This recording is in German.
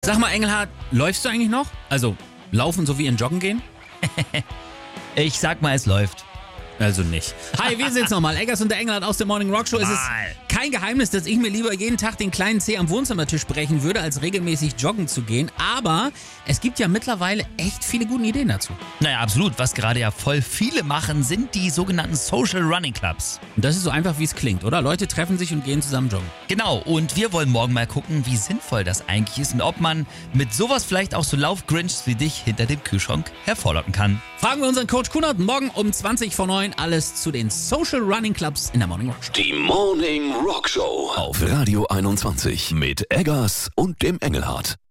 Sag mal, Engelhardt, läufst du eigentlich noch? Also, laufen so wie in Joggen gehen? Ich sag mal, es läuft. Also nicht. Hi, wir sind's nochmal. Eggers und der Engelhardt aus der Morning Rock Show. Es ist kein Geheimnis, dass ich mir lieber jeden Tag den kleinen Zeh am Wohnzimmertisch brechen würde, als regelmäßig joggen zu gehen. Aber es gibt ja mittlerweile echt viele gute Ideen dazu. Naja, absolut. Was gerade ja voll viele machen, sind die sogenannten Social Running Clubs. Und das ist so einfach, wie es klingt, oder? Leute treffen sich und gehen zusammen joggen. Genau, und wir wollen morgen mal gucken, wie sinnvoll das eigentlich ist und ob man mit sowas vielleicht auch so Lauf-Grinchs wie dich hinter dem Kühlschrank hervorlocken kann. Fragen wir unseren Coach Kunert morgen um 20 vor 9. Alles zu den Social Running Clubs in der Morning Rock Show. Die Morning Rock Show auf Radio 21 mit Eggers und dem Engelhardt.